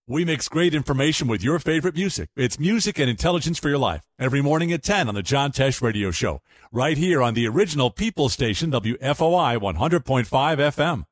We mix great information with your favorite music. It's music and intelligence for your life. Every morning at 10 on the John Tesh Radio Show. Right here on the original People Station, WFOI 100.5 FM.